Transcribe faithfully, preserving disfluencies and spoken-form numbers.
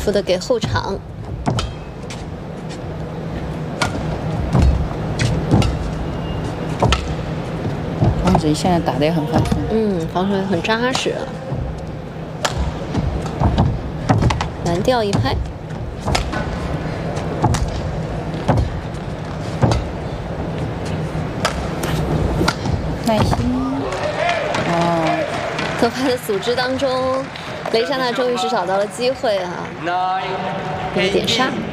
复的给后场。 王子怡现在打得也很放松， 嗯，防守也很扎实。蓝调一拍。 耐心。哦， 特派的组织当中，雷莎娜终于是找到了机会啊，有点杀。